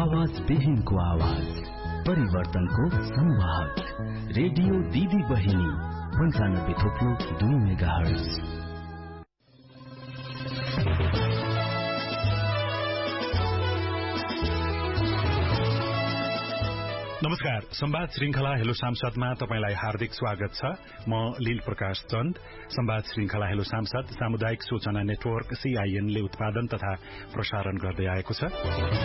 आवाज विहीनको आवाज, परिवर्तनको संवाद, रेडियो दिदी बहिनी 95.2 मेगाहर्ज। नमस्कार, संवाद श्रृंखला हेलो सांसदमा तपाईलाई हार्दिक स्वागत छ। म लील प्रकाश चन्द। संवाद श्रृंखला हेलो सांसद सामुदायिक सूचना नेटवर्क CIN ले उत्पादन तथा प्रसारण गर्दै आएको छ।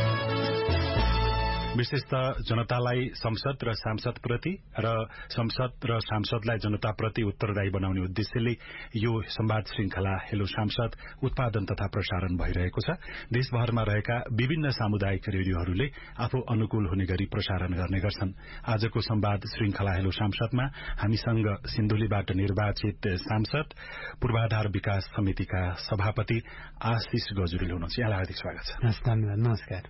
विशेषतः जनतालाई संसद र सांसदप्रति र संसद र सांसदलाई जनताप्रति उत्तरदायी बनाउने उद्देश्यले यो संवाद श्रृंखला हेलो सांसद उत्पादन तथा प्रसारण भइरहेको छ। देशभरमा रहेका विभिन्न सामुदायिक रेडियोहरूले आफू अनुकूल हुने गरी प्रसारण गर्ने गर्छन्। आजको संवाद श्रृंखला हेलो सांसदमा हामीसँग सिन्धुलीबाट निर्वाचित सांसद पूर्वाधार विकास समितिका सभापति आशिष गजुरेल हुनुहुन्छ। यहाँलाई हार्दिक स्वागत छ। धन्यवाद। नमस्कार।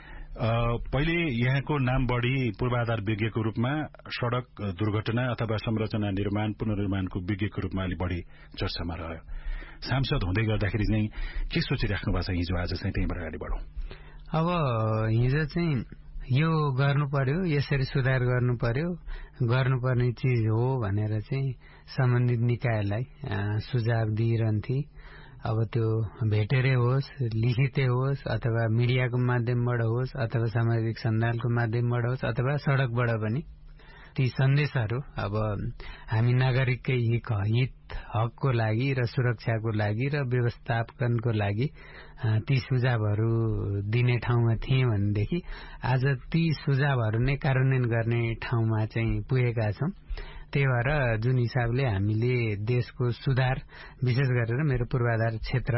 पहिले यहाँको नाम बढ़ी पूर्वाधार विज्ञको रूपमा सड़क दुर्घटना अथवा संरचना निर्माण पुनर्निर्माणको विज्ञको रूपमा अलि बढ़ी चर्चामा रह्यो। सांसद हुँदै गर्दाखेरि चाहिँ के सोचिराख्नु भएको छ हिजो आज चाहिँ त्यहीँबाट अगाडि बढौं? अब हिजो चाहिँ यो गर्नु पर्यो, यसरी सुधार गर्नु पर्यो, गर्नुपर्ने चीज हो भनेर चाहिँ सम्बन्धित निकायलाई सुझाव दिइरहन्थे। अब त्यो भेटेरै होस्, लिखितै होस्, अथवा मिडियाको माध्यमबाट होस्, अथवा सामाजिक सञ्जालको माध्यमबाट होस्, अथवा सड़कबाट पनि ती सन्देशहरू अब हामी नागरिककै हित हकको लागि र सुरक्षाको लागि र व्यवस्थापनको लागि ती सुझावहरू दिने ठाउँमा थिए भनेदेखि आज ती सुझावहरू नै कार्यान्वयन गर्ने ठाउँमा चाहिँ पुगेका छौं। त्यही भएर जुन हिसाबले हामीले देशको सुधार, विशेष गरेर मेरो पूर्वाधार क्षेत्र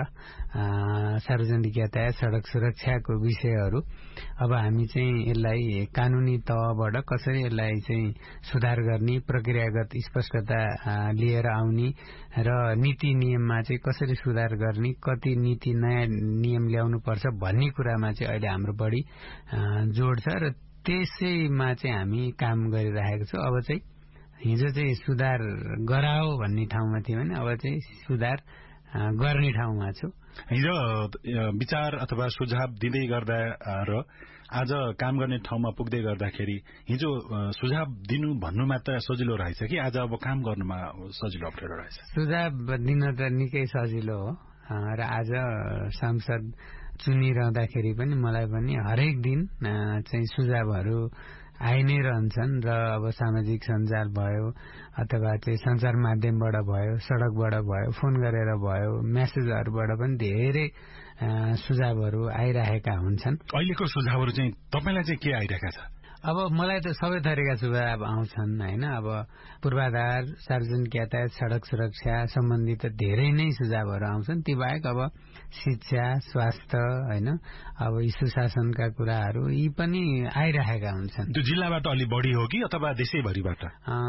सार्वजनिक यातायात सड़क सुरक्षाको विषयहरू अब हामी चाहिँ यसलाई कानूनी तहबाट कसरी यसलाई चाहिँ सुधार गर्ने, प्रक्रियागत स्पष्टता लिएर आउने र नीति नियममा चाहिँ कसरी सुधार गर्ने, कति नीति नयाँ नियम ल्याउनु पर्छ भन्ने कुरामा चाहिँ अहिले हाम्रो बढी जोड छ र त्यसैमा चाहिँ हामी काम गरिरहेको छौं। अब चाहिँ हिजो चाहिँ सुधार गराओ भन्ने ठाउँमा थियो भने अब चाहिँ सुधार गर्ने ठाउँमा छु। हिजो विचार अथवा सुझाव दिँदै गर्दा र आज काम गर्ने ठाउँमा पुग्दै गर्दाखेरि हिजो सुझाव दिनु भन्नु मात्र सजिलो रहेछ कि आज अब काम गर्नुमा सजिलो अप्ठ्यारो रहेछ? सुझाव दिन त निकै सजिलो हो र आज सांसद चुनिरहँदाखेरि पनि मलाई पनि हरेक दिन चाहिँ सुझावहरू आइ नै रहन्छन् र अब सामाजिक सञ्जाल भयो अथवा चाहिँ सञ्चार माध्यमबाट भयो, सड़कबाट भयो, फोन गरेर भयो, मेसेजहरूबाट पनि धेरै सुझावहरू आइरहेका हुन्छन्। अहिलेको सुझावहरू चाहिँ तपाईलाई चाहिँ के आइरहेका छ? अब मलाई त सबै थरीका सुझाव आउँछन् हैन। अब पूर्वाधार, सार्वजनिक यातायात, सड़क सुरक्षा सम्बन्धी त धेरै नै सुझावहरू आउँछन्। ती बाहेक अब शिक्षा, स्वास्थ्य हैन, अब सुशासनका कुराहरू यी पनि आइरहेका हुन्छन्। त्यो जिल्लाबाट अलि बढी हो कि अथवा देशैभरिबाट?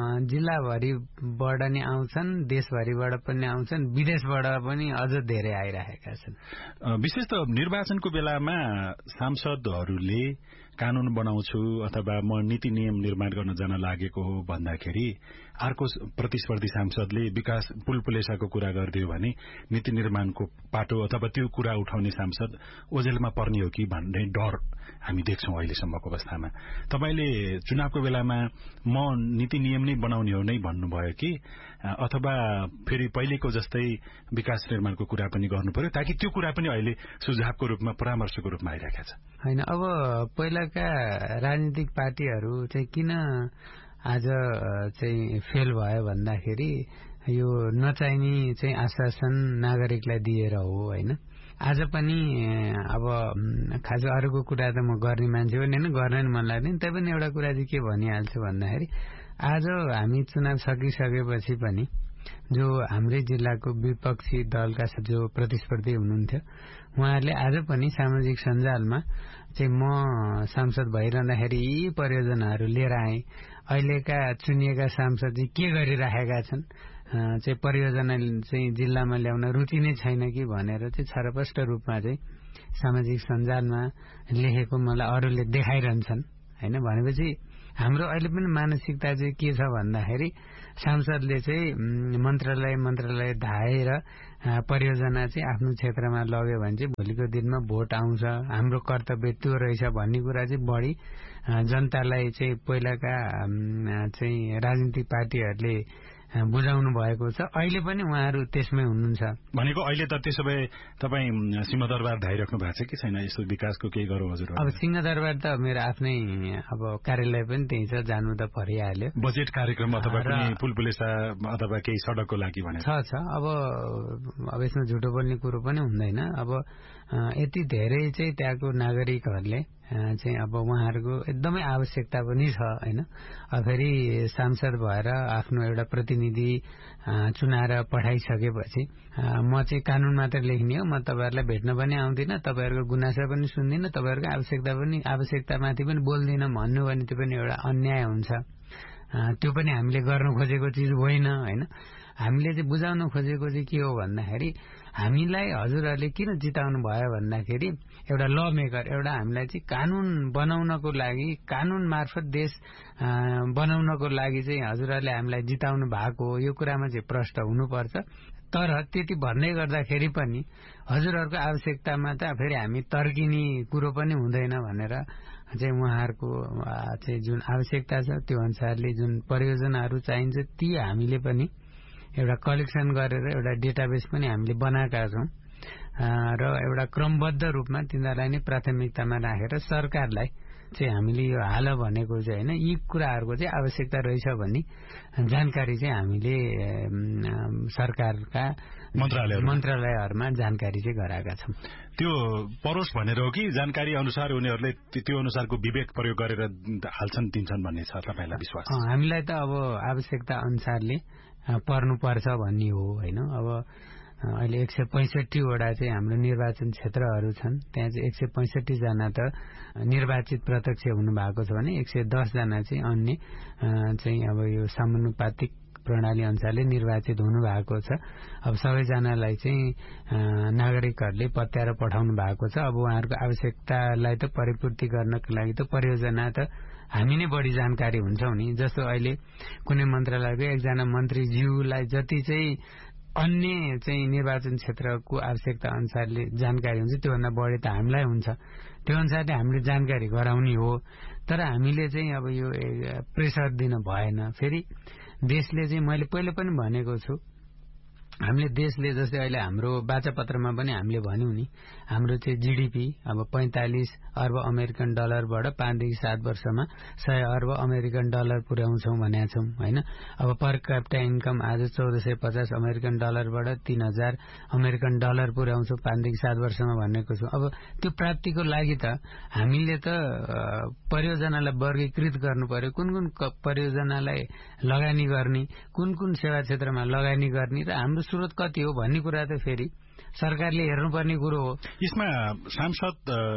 जिल्लाभरिबाट नि आउँछन्, देशभरिबाट पनि आउँछन्, विदेशबाट पनि अझ धेरै आइरहेका छन्। विशेष त निर्वाचनको बेलामा सांसदहरूले कानून बनाउँछु अथवा म नीति नियम निर्माण गर्न जान लागेको हो भन्दाखेरि अर्को प्रतिस्पर्धी सांसदले विकास पुलपुलेसाको कुरा गरिदियो भने नीति निर्माणको पाटो अथवा त्यो कुरा उठाउने सांसद ओझेलमा पर्ने हो कि भन्ने डर हामी देख्छौं अहिलेसम्मको अवस्थामा। तपाईले चुनावको बेलामा म नीति नियम नै बनाउने हो नै भन्नुभयो कि अथवा फेरि पहिलेको जस्तै विकास निर्माणको कुरा पनि गर्नु पर्यो ताकि त्यो कुरा पनि अहिले सुझावको रूपमा परामर्शको रूपमा आइरहेको छ? हैन, अब पहिलाका राजनीतिक पार्टीहरू चाहिँ किन आज चाहिँ फेल भयो भन्दाखेरि यो नचाहिने चाहिँ आश्वासन नागरिकलाई दिएर हो हैन। आज पनि अब खास अरूको कुरा त म गर्ने मान्छे पनि हैन, गर्न नि मन लाग्दैन। तैपनि एउटा कुरा चाहिँ के भनिहाल्छु भन्दाखेरि आज हामी चुनाव सकिसकेपछि पनि जो हाम्रै जिल्लाको विपक्षी दलका जो प्रतिस्पर्धी हुनुहुन्थ्यो उहाँहरूले आज पनि सामाजिक सञ्जालमा चाहिँ म सांसद भइरहँदाखेरि यी परियोजनाहरू लिएर आए, अहिलेका चुनिएका सांसद चाहिँ के गरिरहेका छन्, चाहिँ परियोजना चाहिँ जिल्लामा ल्याउन रुचि नै छैन कि भनेर चाहिँ छरपष्ट रूपमा चाहिँ सामाजिक सञ्जालमा लेखेको मलाई अरूले देखाइरहन्छन् हैन। भनेपछि हाम्रो अहिले पनि मानसिकता चाहिँ के छ भन्दाखेरि सांसदले चाहिँ मन्त्रालय धाएर परियोजना चाहिँ आफ्नो क्षेत्रमा लग्यो भने चाहिँ भोलिको दिनमा भोट आउँछ, हाम्रो कर्तव्य त्यो रहेछ भन्ने कुरा चाहिँ बढी जनतालाई चाहिँ पहिलाका चाहिँ राजनीतिक पार्टीहरूले बुझाउनु भएको छ। अहिले पनि उहाँहरू त्यसमै हुनुहुन्छ। भनेको अहिले त त्यसो भए तपाईँ सिंहदरबार धाइराख्नु भएको छ कि छैन? यस्तो विकासको केही गरौँ हजुर? अब सिंहदरबार त मेरो आफ्नै अब कार्यालय पनि त्यही छ, जानु त परिहाल्यो। बजेट कार्यक्रम अथवा कुनै पुलपुलेसा अथवा केही सडकको लागि भने छ। अब यसमा झुटो बोल्ने कुरो पनि हुँदैन। अब यति धेरै चाहिँ त्यहाँको नागरिकहरूले चाहिँ अब उहाँहरूको एकदमै आवश्यकता पनि छ हैन। फेरि सांसद भएर आफ्नो एउटा प्रतिनिधि चुनाएर पठाइसकेपछि म चाहिँ कानून मात्र लेख्ने हो, म तपाईहरुलाई भेट्न पनि आउँदिन, तपाईहरुको गुनासो पनि सुन्दिन, तपाईहरुको आवश्यकतामाथि पनि बोल्दिन भन्नु भने त्यो पनि एउटा अन्याय हुन्छ। त्यो पनि हामीले गर्न खोजेको चिज होइन हैन। हामीले चाहिँ बुझाउन खोजेको चाहिँ के हो भन्दाखेरि हामीलाई हजुरहरूले किन जिताउनु भयो भन्दाखेरि एउटा ल मेकर, एउटा हामीलाई चाहिँ कानून बनाउनको लागि, कानून मार्फत देश बनाउनको लागि चाहिँ हजुरहरूले हामीलाई जिताउनु भएको हो। यो कुरामा चाहिँ प्रष्ट हुनुपर्छ। तर त्यति भन्दै गर्दाखेरि पनि हजुरहरूको आवश्यकतामा त फेरि हामी तर्किने कुरो पनि हुँदैन भनेर चाहिँ उहाँहरूको चाहिँ जुन आवश्यकता छ त्यो अनुसारले जुन परियोजनाहरू चाहिन्छ ती हामीले पनि एउटा कलेक्सन गरेर एउटा डेटाबेस पनि हामीले बनाएका छौं र एउटा क्रमबद्ध रूपमा तिनीहरूलाई नै प्राथमिकतामा राखेर सरकारलाई चाहिँ हामीले यो हाल भनेको चाहिँ हैन, यी कुराहरूको चाहिँ आवश्यकता रहेछ भन्ने जानकारी चाहिँ हामीले सरकारका मन्त्रालयहरूमा जानकारी चाहिँ गराएका छौं। त्यो परोस् भनेर हो कि जानकारी अनुसार उनीहरूले त्यो अनुसारको विवेक प्रयोग गरेर हाल्छन् दिन्छन् भन्ने छ तपाईलाई विश्वास? हामीलाई त अब आवश्यकता अनुसारले पर्नुपर्छ भन्ने हो हैन। अब अहिले 165 वटा चाहिँ हाम्रो निर्वाचन क्षेत्रहरू छन्, त्यहाँ चाहिँ 165 जना त निर्वाचित प्रत्यक्ष हुनु भएको छ भने 110 जना चाहिँ अन्य चाहिँ अब यो समानुपातिक प्रणाली अनुसारले निर्वाचित हुनु भएको छ। अब सबैजनालाई चाहिँ नागरिकहरूले पत्याएर पठाउनु भएको छ। अब उहाँहरूको आवश्यकतालाई त परिपूर्ति गर्नको लागि त परियोजना त हामी नै बढी जानकारी हुन्छौं नि। जस्तो अहिले कुनै मन्त्रालयको एकजना मन्त्रीज्यूलाई जति चाहिँ अन्य चाहिँ निर्वाचन क्षेत्रको आवश्यकता अनुसारले जानकारी हुन्छ त्योभन्दा बढी त हामीलाई हुन्छ। त्यो अनुसारले हामीले जानकारी गराउने हो। तर हामीले चाहिँ अब यो प्रेसर दिन भएन। फेरि देशले चाहिँ मैले पहिले पनि भनेको छु, हामीले देशले जस्तै अहिले हाम्रो वाचापत्रमा पनि हामीले भन्यौं नि, हाम्रो चाहिँ जीडीपी अब 45 अर्ब अमेरिकन डलरबाट 5 देखि 7 वर्षमा 100 अर्ब अमेरिकन डलर पुर्याउँछौं भनेका छौं हैन। अब पर क्यापिटा इन्कम आज 1450 अमेरिकन डलरबाट 3000 अमेरिकन डलर पुर्याउँछौं 5 देखि 7 वर्षमा भनेको छु। अब त्यो प्राप्तिको लागि त हामीले त परियोजनालाई वर्गीकृत गर्नु पर्यो, कुन कुन परियोजनालाई लगानी गर्ने, कुन कुन सेवा क्षेत्रमा लगानी गर्ने र हाम्रो स्रोत कति हो भन्ने कुरा त फेरि सरकारले हेर्नुपर्ने कुरो हो। यसमा सांसद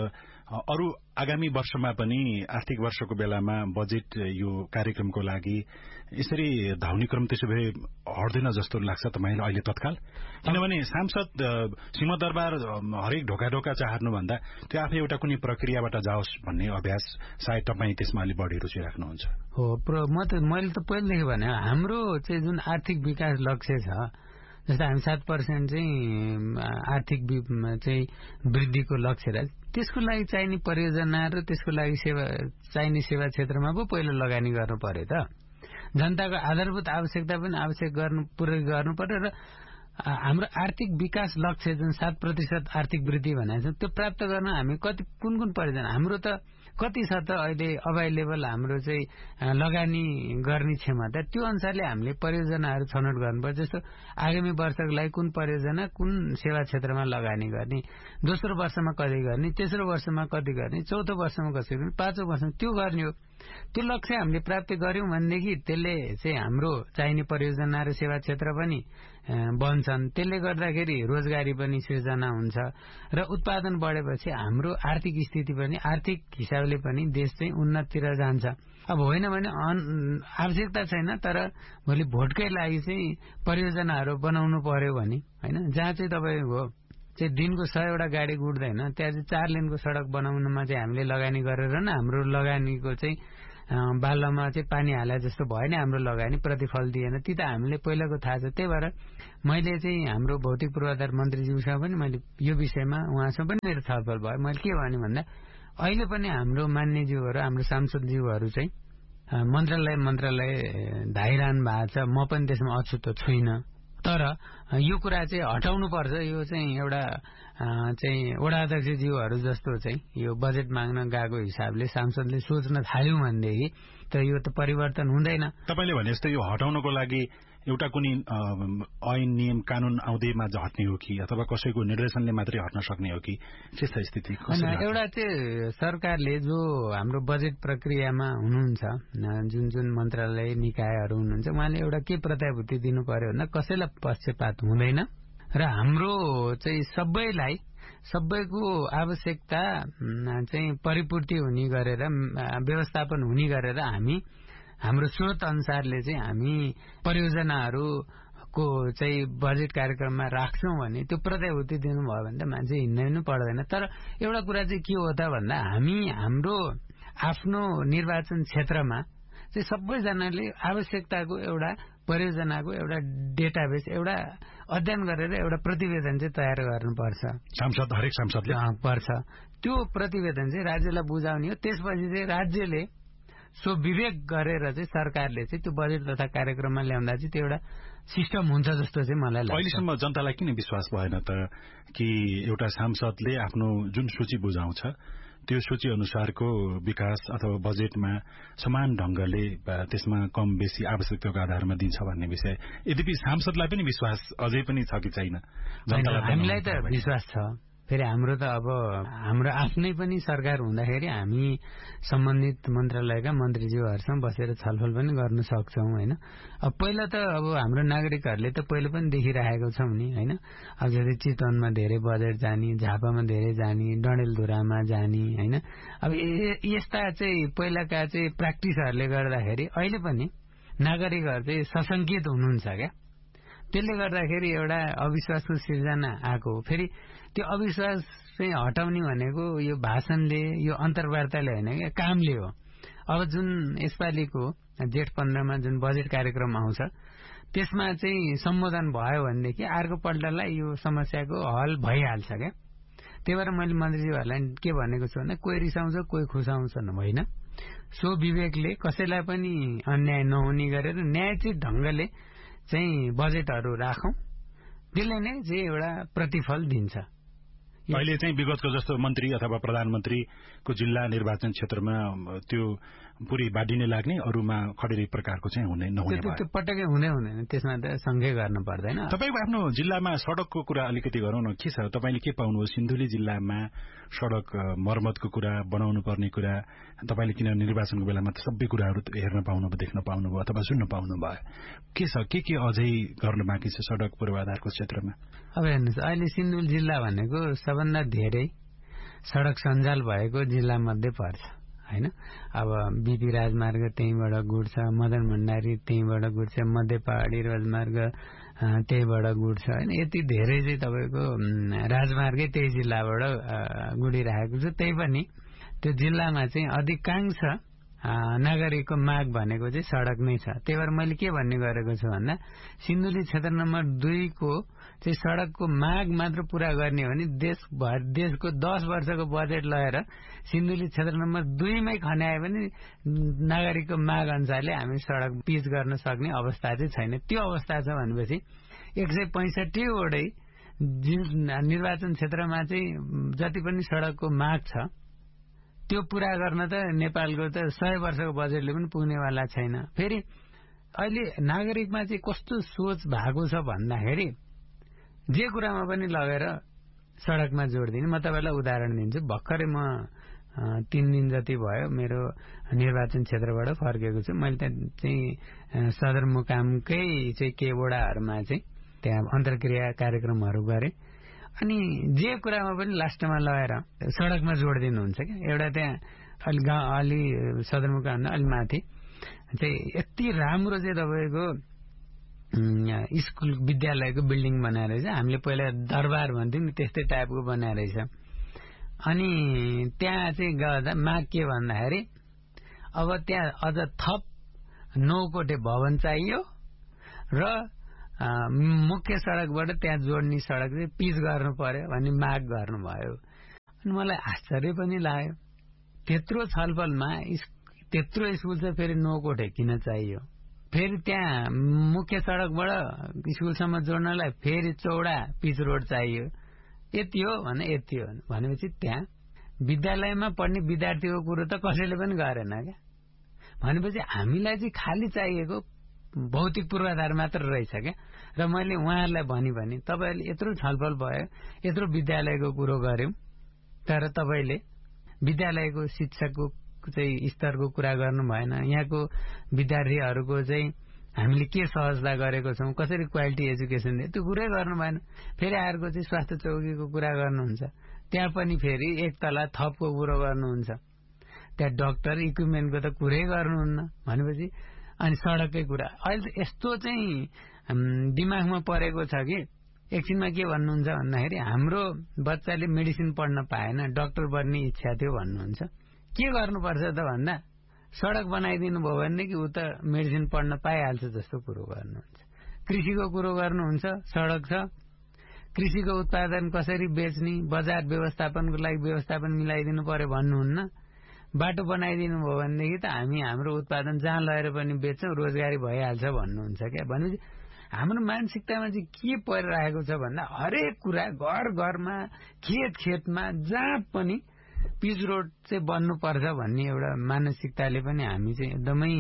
अरु आगामी वर्षमा पनि आर्थिक वर्षको बेलामा बजेट यो कार्यक्रमको लागि यसरी धाउने क्रम त्यसो भए हट्दैन जस्तो लाग्छ तपाईलाई अहिले तत्काल? किनभने सांसद सिंहदरबार हरेक ढोका चाहनु भन्दा त्यो आफै एउटा कुनै प्रक्रियाबाट जाओस् भन्ने अभ्यास सायद तपाईँ त्यसमा अलि बढी रुचि राख्नुहुन्छ। हो, मैले त पहिलेदेखि भने हाम्रो चाहिँ जुन आर्थिक विकास लक्ष्य छ, जस्तो हामी 7% चाहिँ आर्थिक चाहिँ वृद्धिको लक्ष्य राख्छ, त्यसको लागि चाहिने परियोजना र त्यसको लागि चाहिने सेवा क्षेत्रमा पो पहिलो लगानी गर्नु पर्यो त। जनताको आधारभूत आवश्यकता पनि पूरै गर्नु पर्यो र हाम्रो आर्थिक विकास लक्ष्य जुन 7% आर्थिक वृद्धि भनेको छ त्यो प्राप्त गर्न हामी कुन परियोजना हाम्रो त कति छ त अहिले अभाइलेबल हाम्रो चाहिँ लगानी गर्ने क्षमता, त्यो अनुसारले हामीले परियोजनाहरू छनौट गर्नुपर्छ। जस्तो आगामी वर्षको लागि कुन परियोजना कुन सेवा क्षेत्रमा लगानी गर्ने, दोस्रो वर्षमा कति गर्ने, तेस्रो वर्षमा कति गर्ने, चौथो वर्षमा कति गर्ने, पाँचौं वर्षमा त्यो गर्ने हो। त्यो लक्ष्य हामीले प्राप्त गर्यौं भनेदेखि त्यसले चाहिँ हाम्रो चाहिने परियोजना र सेवा क्षेत्र पनि बन्छन्। त्यसले गर्दाखेरि रोजगारी पनि सृजना हुन्छ र उत्पादन बढेपछि हाम्रो आर्थिक स्थिति पनि आर्थिक हिसाबले पनि देश चाहिँ उन्नतितिर जान्छ। अब होइन भने आवश्यकता छैन तर भोलि भोटकै लागि चाहिँ परियोजनाहरू बनाउनु पर्यो भने हैन, जहाँ चाहिँ तपाईको चाहिँ दिनको 100 वटा गाडी गुड्दैन त्यहाँ चाहिँ 4 लेनको सडक बनाउनमा चाहिँ हामीले लगानी गरेर न हाम्रो लगानीको चाहिँ बालुवामा चाहिँ पानी हाले जस्तो भयो नि हाम्रो लगानी प्रतिफल दिएन। ती त हामीले पहिलाको थाहा छ। त्यही भएर मैले चाहिँ हाम्रो भौतिक पूर्वाधार मन्त्रीज्यूसँग पनि मैले यो विषयमा उहाँसँग पनि मेरो छलफल भयो। मैले के भने भन्दा अहिले पनि हाम्रो मान्यज्यूहरू हाम्रो सांसदज्यूहरू चाहिँ मन्त्रालय धाइरहनु भएको छ। म पनि त्यसमा अछुत छुइनँ। तर यो कुरा चाहिँ हटाउनु पर्छ। यो चाहिँ एउटा चाहिँ वडा अध्यक्षज्यूहरू जस्तो चाहिँ यो बजेट माग्न गएको हिसाबले सांसदले सोच्न थाल्यौं भनेदेखि त यो त परिवर्तन हुँदैन। तपाईले भने जस्तो यो हटाउनको लागि एउटा कुनै ऐन नियम कानून आउँदैमा हट्ने हो कि अथवा कसैको निर्देशनले मात्रै हट्न सक्ने हो कि त्यस्ता स्थिति एउटा चाहिँ सरकारले जो हाम्रो बजेट प्रक्रियामा हुनुहुन्छ जुन जुन मन्त्रालय निकायहरू हुनुहुन्छ उहाँले एउटा के प्रत्याभूति दिनु पर्यो भन्दा कसैलाई पक्षपात हुँदैन र हाम्रो चाहिँ सबैको आवश्यकता चाहिँ परिपूर्ति हुने गरेर व्यवस्थापन हुने गरेर हाम्रो स्रोत अनुसारले चाहिँ हामी परियोजनाहरूको चाहिँ बजेट कार्यक्रममा राख्छौं भने त्यो प्रत्याभूति दिनुभयो भने त मान्छे हिँड्नै पर्दैन। तर एउटा कुरा चाहिँ के हो त भन्दा हामी हाम्रो आफ्नो निर्वाचन क्षेत्रमा चाहिँ सबैजनाले आवश्यकताको एउटा परियोजनाको एउटा डेटाबेस एउटा अध्ययन गरेर एउटा प्रतिवेदन चाहिँ तयार गर्नुपर्छ। हरेक सांसदले पर्छ। त्यो प्रतिवेदन चाहिँ राज्यलाई बुझाउने हो। त्यसपछि चाहिँ राज्यले सो विवेक गरेर चाहिँ सरकारले चाहिँ त्यो बजेट तथा कार्यक्रममा ल्याउँदा चाहिँ त्यो एउटा सिस्टम हुन्छ जस्तो चाहिँ मलाई लाग्छ। अहिलेसम्म जनतालाई किन विश्वास भएन त कि एउटा सांसदले आफ्नो जुन सूची बुझाउँछ त्यो सूची अनुसारको विकास अथवा बजेटमा समान ढंगले त्यसमा कम बेसी आवश्यकताको आधारमा दिन्छ भन्ने विषय यद्यपि सांसदलाई पनि विश्वास अझै पनि छ कि छैन? हामीलाई त विश्वास छ। फेरि हाम्रो त अब हाम्रो आफ्नै पनि सरकार हुँदाखेरि हामी सम्बन्धित मन्त्रालयका मन्त्रीज्यूहरूसँग बसेर छलफल पनि गर्न सक्छौं हैन। अब पहिला त अब हाम्रो नागरिकहरूले त पहिला पनि देखिरहेको छौं नि हैन। अब जस्तै चितवनमा धेरै बजेट जाने, झापामा धेरै जाने, डडेलधुरामा जाने हैन। अब यस्ता चाहिँ पहिलाका चाहिँ प्र्याक्टिसहरूले गर्दाखेरि अहिले पनि नागरिकहरू चाहिँ सशंकित हुनुहुन्छ क्या। त्यसले गर्दाखेरि एउटा अविश्वासको सिर्जना आएको। फेरि त्यो अविश्वास चाहिँ हटाउने भनेको यो भाषणले यो अन्तर्वार्ताले होइन क्या, कामले हो। अब जुन यसपालिको जेठ 15 मा जुन बजेट कार्यक्रम आउँछ त्यसमा चाहिँ सम्बोधन भयो भनेदेखि अर्को पल्टलाई यो समस्याको हल भइहाल्छ क्या। त्यही भएर मैले मन्त्रीज्यूहरूलाई के भनेको छु भने कोही रिसाउँछ कोही खुसाउँछ होइन। सो विवेकले कसैलाई पनि अन्याय नहुने गरेर न्यायचित ढंगले चाहिँ बजेटहरू राखौं। त्यसले नै चाहिँ एउटा प्रतिफल दिन्छ। अहिले चाहिँ विगतको जस्तो मन्त्री अथवा प्रधानमन्त्रीको जिल्ला निर्वाचन क्षेत्रमा त्यो पुरै बाँडिने लाग्ने अरूमा खडेरी प्रकारको चाहिँ नहुने त्यो पटक्कै हुँदैन। त्यसमा त सँगै गर्न पर्दैन। तपाईको आफ्नो जिल्लामा सड़कको कुरा अलिकति गरौँ न। के छ तपाईले के पाउनुभयो? सिन्धुली जिल्लामा सड़क मर्मतको कुरा, बनाउनु पर्ने कुरा तपाईले किन निर्वाचनको बेलामा सबै कुराहरू हेर्न पाउनुभयो, देख्न पाउनुभयो अथवा सुन्न पाउनुभयो? के छ के अझै गर्न बाँकी छ सड़क पूर्वाधारको क्षेत्रमा? अब हेर्नुहोस्, अहिले सिन्धुली जिल्ला भनेको सबभन्दा धेरै सड़क सञ्जाल भएको जिल्ला मध्ये पर्छ हैन। अब बीपी राजमार्ग त्यहीबाट गुड्छ, मदन भण्डारी त्यहीबाट गुड्छ, मध्य पहाडी राजमार्ग त्यहीबाट गुड्छ हैन। यति धेरै चाहिँ तपाईको राजमार्गै त्यही जिल्लाबाट गुडिरहेको छ। त्यही पनि त्यो जिल्लामा चाहिँ अधिकांश नागरिकको माग भनेको चाहिँ सड़क नै छ। त्यही भएर मैले के भन्ने गरेको छु भन्दा सिन्धुली क्षेत्र नम्बर 2 को चाहिँ सड़कको माग मात्र पूरा गर्ने हो भने देशको 10 वर्षको बजेट लगाएर सिन्धुली क्षेत्र नम्बर 2 मै खन्याए पनि नागरिकको माग अनुसारले हामी सड़क पिच गर्न सक्ने अवस्था चाहिँ छैन। त्यो अवस्था छ भनेपछि 165 वटै निर्वाचन क्षेत्रमा चाहिँ जति पनि सड़कको माग छ त्यो पूरा गर्न त नेपालको त 100 वर्षको बजेटले पनि पुग्नेवाला छैन। फेरि अहिले नागरिकमा चाहिँ कस्तो सोच भएको छ भन्दाखेरि जे कुरामा पनि लगेर सड़कमा जोड्दिने। म तपाईलाई उदाहरण दिन्छु। भर्खरै म 3 दिन जति भयो मेरो निर्वाचन क्षेत्रबाट फर्केको छु। मैले चाहिँ सदरमुकामकै चाहिँ के वडाहरूमा चाहिँ त्यहाँ अन्तर्क्रिया कार्यक्रमहरू गरे। अनि जे कुरामा पनि लास्टमा लगाएर सड़कमा जोडिदिनुहुन्छ क्या। एउटा त्यहाँ अलि सदरमुकाम अलि माथि चाहिँ यति राम्रो चाहिँ तपाईँको स्कुल विद्यालयको बिल्डिङ बनाएर रहेछ। हामीले पहिला दरबार भन्थ्यौं नि त्यस्तै टाइपको बनाएर रहेछ। अनि त्यहाँ चाहिँ गर्दा माग के भन्दाखेरि अब त्यहाँ अझ थप 9 कोठे भवन चाहियो र मुख्य सड़कबाट त्यहाँ जोड्ने सड़क चाहिँ पिच गर्नु पर्यो भन्ने माग गर्नुभयो। अनि मलाई आश्चर्य पनि लाग्यो, त्यत्रो छलफलमा त्यत्रो स्कुल छ, फेरि 9 कोठे किन चाहियो? फेरि त्यहाँ मुख्य सड़कबाट स्कुलसम्म जोड्नलाई फेरि चौडा पिच रोड चाहियो। यति हो भने यति हो भनेपछि त्यहाँ विद्यालयमा पढ्ने विद्यार्थीको कुरो त कसैले पनि गरेन क्या। भनेपछि हामीलाई चाहिँ खाली चाहिएको भौतिक पूर्वाधार मात्र रहेछ क्या। र मैले उहाँहरूलाई भने तपाईहरुले यत्रो छलफल भयो, यत्रो विद्यालयको कुरो गर्यौं, तर तपाईले विद्यालयको शिक्षाको चाहिँ स्तरको कुरा गर्नु भएन। यहाँको विद्यार्थीहरूको चाहिँ हामीले के सहजता गरेको छौं, कसरी क्वालिटी एजुकेसन दिए, त्यो कुरै गर्नु भएन। फेरि अर्को चाहिँ स्वास्थ्य चौकीको कुरा गर्नुहुन्छ, त्यहाँ पनि फेरि एक तला थपको कुरो गर्नुहुन्छ। त्यहाँ डाक्टर इक्विपमेन्टको त कुरै गर्नुहुन्न भनेपछि अनि सडककै कुरा अहिले यस्तो चाहिँ दिमागमा परेको छ कि एकछिनमा के भन्नुहुन्छ भन्दाखेरि हाम्रो बच्चाले मेडिसिन पढ्न पाएन, डाक्टर बन्ने इच्छा थियो भन्नुहुन्छ। के गर्नुपर्छ त भन्दा सडक बनाइदिनु भयो भने कि उ त मेडिसिन पढ्न पाइहाल्छ जस्तो कुरो गर्नुहुन्छ। कृषिको कुरो गर्नुहुन्छ, सडक छ, कृषिको उत्पादन कसरी बेच्ने, बजार व्यवस्थापनको लागि व्यवस्थापन मिलाइदिनु पर्यो भन्नुहुन्न। बाटो बनाइदिनु भयो भनेदेखि त हामी हाम्रो उत्पादन जहाँ लगेर पनि बेच्छौं, रोजगारी भइहाल्छ भन्नुहुन्छ क्या। भनेपछि हाम्रो मानसिकतामा चाहिँ के परिरहेको छ भन्दा हरेक कुरा घर घरमा, खेत खेतमा, जहाँ पनि पिच रोड चाहिँ बन्नुपर्छ भन्ने एउटा मानसिकताले पनि हामी चाहिँ एकदमै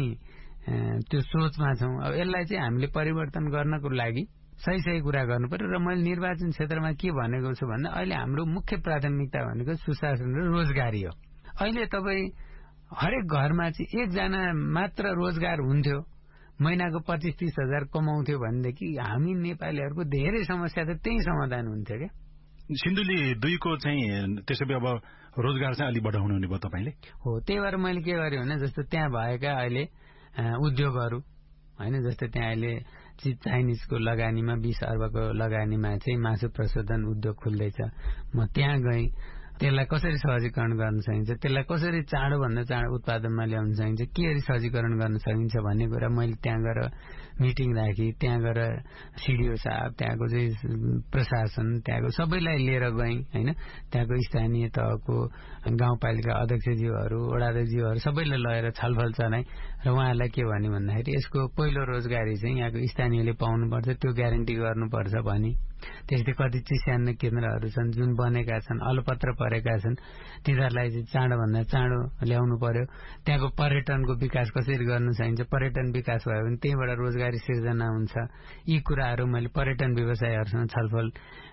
त्यो सोचमा छौं। अब यसलाई चाहिँ हामीले परिवर्तन गर्नको लागि सही कुरा गर्नु पर्यो। र मैले निर्वाचन क्षेत्रमा के भनेको छु भन्दा अहिले हाम्रो मुख्य प्राथमिकता भनेको सुशासन र रोजगारी हो। अहिले तपाईँ हरेक घरमा चाहिँ एकजना मात्र रोजगार हुन्थ्यो, महिनाको 25-30 हजार कमाउँथ्यो भनेदेखि हामी नेपालीहरूको धेरै समस्या त त्यही समाधान हुन्थ्यो क्या। सिन्धुली 2 को चाहिँ त्यसैले अब रोजगार चाहिँ अलि बढाउनु हुने भयो तपाईले? हो, त्यही भएर मैले के गरेँ भने जस्तो त्यहाँ भएका अहिले उद्योगहरू हैन, जस्तो त्यहाँ अहिले चाइनिजको लगानीमा 20 अर्बको लगानीमा चाहिँ मासु प्रशोधन उद्योग खुल्दैछ। म त्यहाँ गएँ, त्यसलाई कसरी सहजीकरण गर्न सकिन्छ, त्यसलाई कसरी चाँडोभन्दा चाँडो उत्पादनमा ल्याउन सकिन्छ, के सहजीकरण गर्न सकिन्छ भन्ने कुरा मैले त्यहाँ गएर मिटिङ राखेँ। त्यहाँ गएर सिडिओ साहब, त्यहाँको चाहिँ प्रशासन, त्यहाँको सबैलाई लिएर गएँ हैन। त्यहाँको स्थानीय तहको गाउँपालिका अध्यक्षज्यूहरू, वडाध्यक्षज्यूहरू सबैलाई लगेर छलफल चलाएँ र उहाँहरूलाई के भने भन्दाखेरि यसको पहिलो रोजगारी चाहिँ यहाँको स्थानीयले पाउनुपर्छ, त्यो ग्यारेन्टी गर्नुपर्छ भने। त्यस्तै कति चिसान्न केन्द्रहरू छन् जुन बनेका छन्, अलपत्र परेका छन्, तिनीहरूलाई चाहिँ चाँडोभन्दा चाँडो ल्याउनु पर्यो। त्यहाँको पर्यटनको विकास कसरी गर्न सकिन्छ, पर्यटन विकास भयो भने त्यहीँबाट रोजगारी सिर्जना हुन्छ। यी कुराहरू मैले पर्यटन व्यवसायहरूसँग छलफल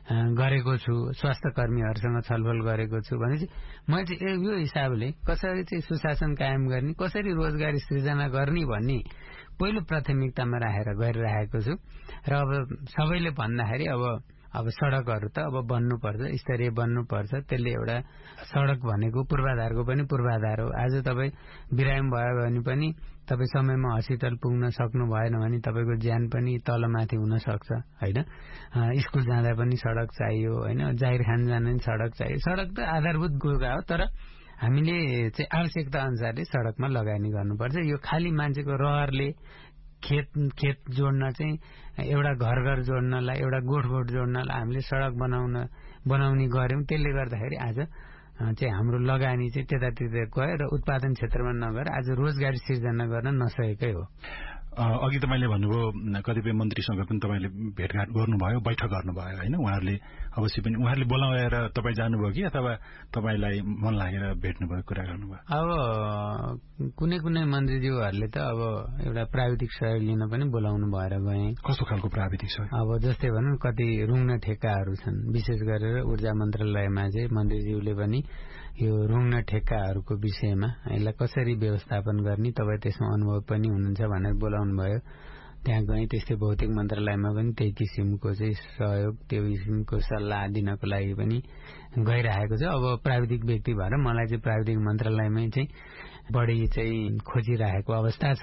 गरेको छु, स्वास्थ्य कर्मीहरूसँग छलफल गरेको छु। भनेपछि मैले चाहिँ यो हिसाबले कसरी चाहिँ सुशासन कायम गर्ने, कसरी रोजगारी सृजना गर्ने भन्ने पहिलो प्राथमिकतामा राखेर गरिरहेको छु। र अब सबैले भन्दाखेरि अब सडकहरू त अब बन्नुपर्छ, स्तरीय बन्नुपर्छ। त्यसले एउटा सडक भनेको पूर्वाधारको पनि पूर्वाधार हो। आज तपाईँ बिरामी भयो भने पनि तपाईँ समयमा हस्पिटल पुग्न सक्नु भएन भने तपाईँको ज्यान पनि तलमाथि हुन सक्छ हैन। स्कुल जाँदा पनि सडक चाहियो हैन, जाहिर खान जान पनि सडक चाहियो। सडक त आधारभूत कुरा हो, तर हामीले चाहिँ आवश्यकता अनुसारले सडकमा लगानी गर्नुपर्छ। यो खाली मान्छेको रहरले खेत जोड्न चाहिँ एउटा घर जोड्नलाई, एउटा गोठ जोड्नलाई हामीले सडक बनाउने गर्यौं। त्यसले गर्दाखेरि आज चाहिँ हाम्रो लगानी चाहिँ त्यतातिर गयो र उत्पादन क्षेत्रमा नगएर आज रोजगारी सिर्जना गर्न नसकेकै हो। अघि तपाईले भन्नुभयो कतिपय मन्त्रीसँग पनि तपाईले भेटघाट गर्नुभयो, बैठक गर्नुभयो हैन। उहाँहरूले अवश्य पनि उहाँहरूले बोलाएर तपाईँ जानुभयो कि अथवा तपाईलाई मन लागेर भेट्नुभयो, कुरा गर्नुभयो? अब कुनै मन्त्रीज्यूहरूले त अब एउटा प्राविधिक सहयोग लिन पनि बोलाउनु भएर गए। कस्तो खालको प्राविधिक सहयोग? अब जस्तै भनौं कति रुङ्न ठेक्काहरू छन्, विशेष गरेर ऊर्जा मन्त्रालयमा चाहिँ मन्त्रीज्यूले पनि यो रुङ्न ठेक्काहरूको विषयमा यसलाई कसरी व्यवस्थापन गर्ने, तपाईँ त्यसमा अनुभव पनि हुनुहुन्छ भनेर बोलाउनु भयो। त्यहाँ गएँ। त्यस्तै भौतिक मन्त्रालयमा पनि त्यही किसिमको चाहिँ सहयोग, त्यो किसिमको सल्लाह दिनको लागि पनि गइरहेको छ। अब प्राविधिक व्यक्ति भएर मलाई चाहिँ प्राविधिक मन्त्रालयमै चाहिँ बढी चाहिँ खोजिरहेको अवस्था छ।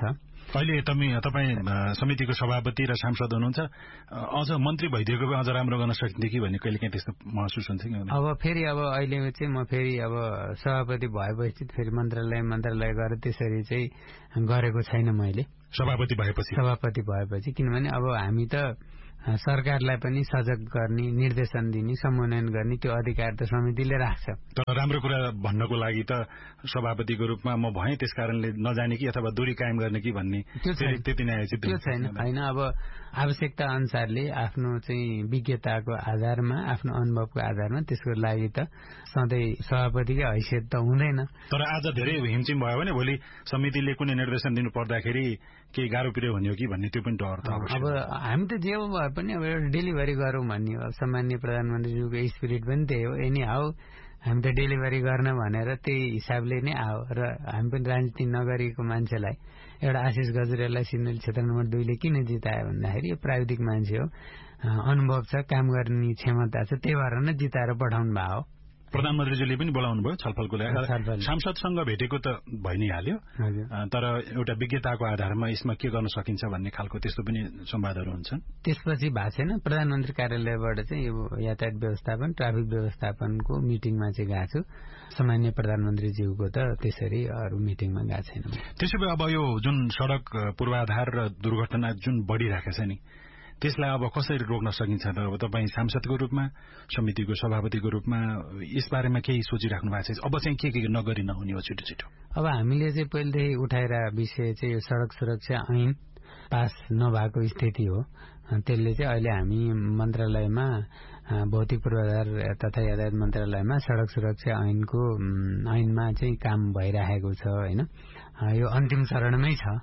अहिले तपाईँ समितिको सभापति र सांसद हुनुहुन्छ, अझ मन्त्री भइदिएको भए अझ राम्रो गर्न सकिन्थ्यो कि भन्ने कहिले काहीँ त्यस्तो महसुस हुन्छ कि? अब फेरि अहिले चाहिँ म फेरि सभापति भएपछि फेरि मन्त्रालय गरेर त्यसरी चाहिँ गरेको छैन मैले सभापति भएपछि, किनभने अब हामी त सरकारलाई पनि सजग गर्ने, निर्देशन दिने, समन्वयन गर्ने त्यो अधिकार त समितिले राख्छ। तर राम्रो कुरा भन्नको लागि त सभापतिको रूपमा म भएँ त्यस कारणले नजाने कि अथवा दूरी कायम गर्ने कि भन्ने त्यति नै त्यो छैन। होइन, अब आवश्यकता अनुसारले आफ्नो चाहिँ विज्ञताको आधारमा, आफ्नो अनुभवको आधारमा त्यसको लागि त सधैँ सभापतिकै हैसियत त हुँदैन। तर आज धेरै हिमचिम भयो भने भोलि समितिले कुनै निर्देशन दिनु पर्दाखेरि केही गाह्रो पिरो हुने हो कि भन्ने त्यो पनि डर त अब हामी त जे भए पनि अब एउटा डेलिभरी गरौँ भन्ने हो। सामान्य प्रधानमन्त्रीज्यूको स्पिरिट पनि त्यही हो। एनी हाउ हामी त डेलिभरी गर्न भनेर त्यही हिसाबले नै आयो र हामी पनि राजनीति नगरेको मान्छेलाई एउटा आशिष गजुरेललाई सिन्धुली क्षेत्र नम्बर 2 ले किन जितायो भन्दाखेरि यो प्राविधिक मान्छे हो, अनुभव छ, काम गर्ने क्षमता छ, त्यही भएर नै जिताएर पठाउनु भएको हो। प्रधानमन्त्रीजीले पनि बोलाउनु भयो छलफलको लागि। सांसदसँग भेटेको त भइ नै हाल्यो, तर एउटा विज्ञताको आधारमा यसमा के गर्न सकिन्छ भन्ने खालको त्यस्तो पनि संवादहरू हुन्छन्। त्यसपछि भएको छैन। प्रधानमन्त्री कार्यालयबाट चाहिँ यो यातायात व्यवस्थापन, ट्राफिक व्यवस्थापनको मिटिङमा चाहिँ गएको छु। सामान्य प्रधानमन्त्रीज्यूको त त्यसरी अरू मिटिङमा गएको छैन। त्यसो भए अब यो जुन सड़क पूर्वाधार र दुर्घटना जुन बढिरहेको छ नि, त्यसलाई अब कसरी रोक्न सकिन्छ त? अब तपाईँ सांसदको रूपमा, समितिको सभापतिको रूपमा यसबारेमा केही सोचिराख्नु भएको छ? अब चाहिँ के नगरी नहुने हो छिटो? अब हामीले चाहिँ पहिलेदेखि उठाएर विषय चाहिँ यो सड़क सुरक्षा ऐन पास नभएको स्थिति हो। त्यसले चाहिँ अहिले हामी मन्त्रालयमा भौतिक पूर्वाधार तथा यातायात मन्त्रालयमा सड़क सुरक्षा ऐनमा चाहिँ काम भइरहेको छ। होइन, यो अन्तिम चरणमै छ।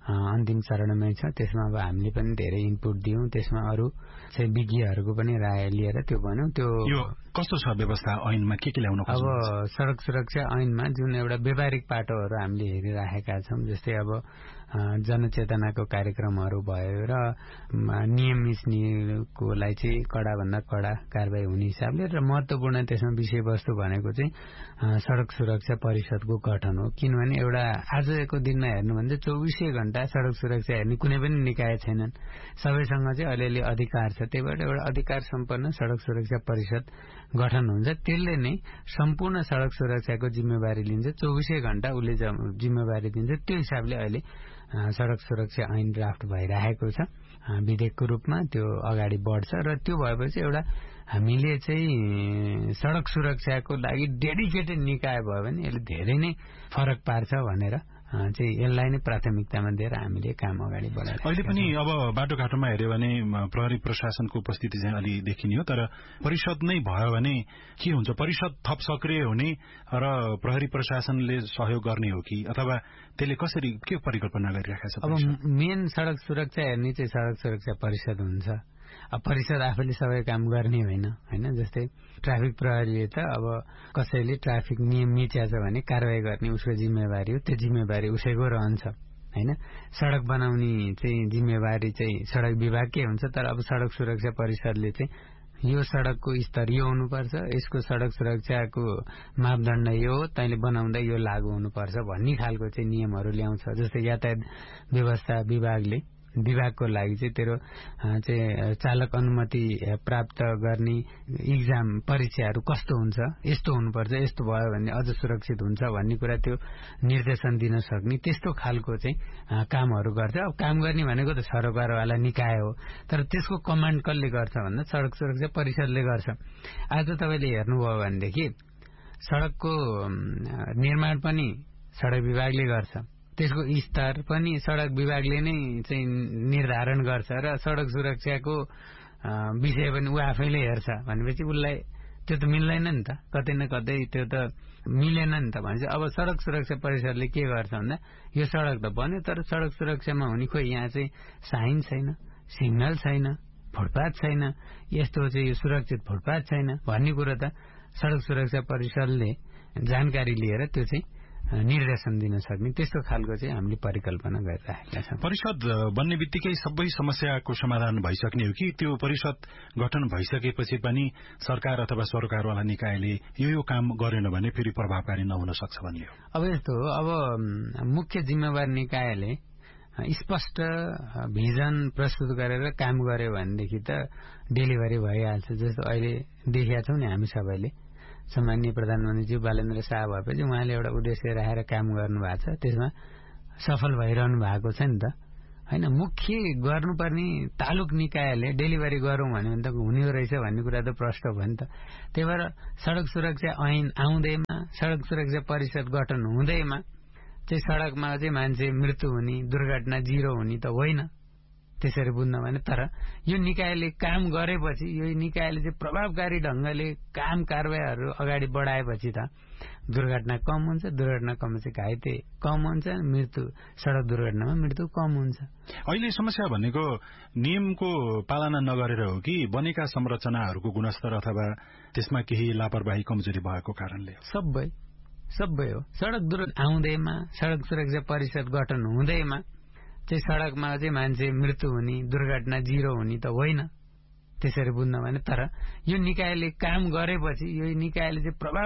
त्यसमा अब हामीले पनि धेरै इनपुट दियौं। त्यसमा अरू चाहिँ विज्ञहरूको पनि राय लिएर त्यो भन्यौं। त्यो कस्तो छ व्यवस्था ऐनमा के ल्याउन खोज्नुहुन्छ? अब सड़क सुरक्षा ऐनमा जुन एउटा व्यावहारिक पाटोहरू हामीले हेरिराखेका छौं, जस्तै अब जनचेतनाको कार्यक्रमहरू भयो र नियम मिच्नेकोलाई चाहिँ कडाभन्दा कडा कारबाही हुने हिसाबले र महत्वपूर्ण त्यसमा विषयवस्तु भनेको चाहिँ सड़क सुरक्षा परिषदको गठन हो। किनभने एउटा आजको दिनमा हेर्नु भने 24 घण्टा सड़क सुरक्षा हेर्ने कुनै पनि निकाय छैनन्। सबैसँग चाहिँ अलिअलि अधिकार छ। त्यही भएर एउटा अधिकार सम्पन्न सड़क सुरक्षा परिषद गठन हुन्छ। त्यसले नै सम्पूर्ण सड़क सुरक्षाको जिम्मेवारी लिन्छ। 24 घण्टा उसले जिम्मेवारी दिन्छ। त्यो हिसाबले अहिले सड़क सुरक्षा ऐन ड्राफ्ट भइरहेको छ। विधेयकको रूपमा त्यो अगाडि बढ्छ र त्यो भएपछि एउटा हामीले चाहिँ सड़क सुरक्षाको लागि डेडिकेटेड निकाय भयो भने यसले धेरै नै फरक पार्छ भनेर चाहिँ यसलाई नै प्राथमिकतामा दिएर हामीले काम अगाडि बढाएको छौं। अहिले पनि अब बाटोघाटोमा हेर्यो भने प्रहरी प्रशासनको उपस्थिति चाहिँ अलि देखिने हो, तर परिषद नै भयो भने के हुन्छ? परिषद थप सक्रिय हुने र प्रहरी प्रशासनले सहयोग गर्ने हो कि, अथवा त्यसले कसरी के परिकल्पना गरिरहेको छ? अब मेन सड़क सुरक्षा हेर्ने चाहिँ सड़क सुरक्षा परिषद हुन्छ। अब परिषद आफैले सबै काम गर्ने होइन। जस्तै ट्राफिक प्रहरीले त अब कसैले ट्राफिक नियम मिच्याछ भने कारवाही गर्ने उसको जिम्मेवारी हो। त्यो जिम्मेवारी उसैको रहन्छ। होइन, सड़क बनाउने चाहिँ जिम्मेवारी चाहिँ सड़क विभागकै हुन्छ। तर अब सड़क सुरक्षा परिषदले चाहिँ यो सड़कको स्तर यो हुनुपर्छ, यसको सड़क सुरक्षाको मापदण्ड यो हो, तैँले बनाउँदा यो लागू हुनुपर्छ भन्ने खालको चाहिँ नियमहरू ल्याउँछ। जस्तै यातायात व्यवस्था विभागको लागि चाहिँ तेरो चाहिँ चालक अनुमति प्राप्त गर्ने इक्जाम परीक्षाहरू कस्तो हुन्छ, यस्तो हुनुपर्छ, यस्तो भयो भने अझ सुरक्षित हुन्छ भन्ने कुरा त्यो निर्देशन दिन सक्ने त्यस्तो खालको चाहिँ कामहरू गर्छ। अब काम गर्ने भनेको त सरकारवाला निकाय हो, तर त्यसको कमान्ड कसले गर्छ भन्दा सड़क सुरक्षा परिषदले गर्छ। आज तपाईँले हेर्नुभयो भनेदेखि सड़कको निर्माण पनि सड़क विभागले गर्छ, त्यसको स्तर पनि सड़क विभागले नै चाहिँ निर्धारण गर्छ र सड़क सुरक्षाको विषय पनि ऊ आफैले हेर्छ भनेपछि उसलाई त्यो त मिल्दैन नि त, कतै न कतै त्यो त मिलेन नि त भन्छ। अब सड़क सुरक्षा परिषदले के गर्छ भन्दा यो सड़क त बन्यो, तर सड़क सुरक्षामा हुने खोइ यहाँ चाहिँ साइन छैन, सिग्नल छैन, फुटपाथ छैन, यस्तो चाहिँ यो सुरक्षित फुटपाथ छैन भन्ने कुरो त सड़क सुरक्षा परिषदले जानकारी लिएर त्यो चाहिँ निर्देशन दिन सक्ने त्यस्तो खालको चाहिँ हामीले परिकल्पना गरिरहेका छौं। परिषद बन्ने बित्तिकै सबै समस्याको समाधान भइसक्ने हो कि त्यो परिषद गठन भइसकेपछि पनि सरकार अथवा सरकारवाला निकायले यो काम गरेन भने फेरि प्रभावकारी नहुन सक्छ भन्ने हो? अब यस्तो हो, अब मुख्य जिम्मेवार निकायले स्पष्ट भिजन प्रस्तुत गरेर काम गर्यो भनेदेखि त डेलिभरी भइहाल्छ। जस्तो अहिले देखेका छौँ नि हामी सबैले, सामान्य प्रधानमन्त्रीज्यू बालेन्द्र शाह भएपछि उहाँले एउटा उद्देश्य राखेर काम गर्नु भएको छ, त्यसमा सफल भइरहनु भएको छ नि त होइन। मुख्य गर्नुपर्ने तालुक निकायले डेलिभरी गरौँ भन्यो भने त हुने रहेछ भन्ने कुरा त प्रष्ट भयो नि त। त्यही भएर सड़क सुरक्षा ऐन आउँदैमा, सड़क सुरक्षा परिषद गठन हुँदैमा चाहिँ सड़कमा चाहिँ मान्छे मृत्यु हुने, दुर्घटना जिरो हुने त होइन, त्यसरी बुझ्न भने। तर यो निकायले काम गरेपछि, यो निकायले चाहिँ प्रभावकारी ढंगले काम कारबाहीहरू अगाडि बढाएपछि त दुर्घटना कम हुन्छ, दुर्घटना कम चाहिँ घाइते कम हुन्छ, मृत्यु सड़क दुर्घटनामा मृत्यु कम हुन्छ। अहिले समस्या भनेको नियमको पालना नगरेर हो कि बनेका संरचनाहरूको गुणस्तर अथवा त्यसमा केही लापरवाही कमजोरी भएको कारणले? सबै हो। सड़क दुर्घटना आउँदैमा, सड़क सुरक्षा परिषद गठन हुँदैमा चाहिँ सड़कमा चाहिँ मान्छे मृत्यु हुने, दुर्घटना जिरो हुने त होइन, त्यसरी बुझ्न भने। तर यो निकायले काम गरेपछि, यो निकायले चाहिँ प्रभाव